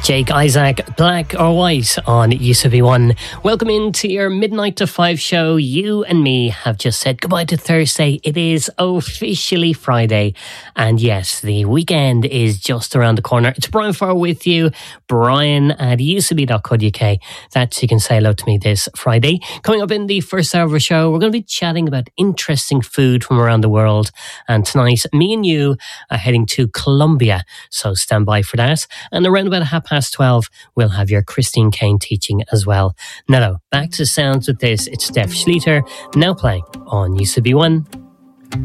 Jake Isaac, Black or White on UCB1. Welcome into your Midnight to 5 show. You and me have just said goodbye to Thursday. It is officially Friday. And yes, the weekend is just around the corner. It's Brian Farr with you, Brian at ucb.co.uk. That's you can say hello to me this Friday. Coming up in the first hour of our show, we're going to be chatting about interesting food from around the world. And tonight, me and you are heading to Colombia. So stand by for that. And around about 12:30, we'll have your Christine Kane teaching as well. Now, back to sounds with this. It's Steph Schleter, now playing on UCB1.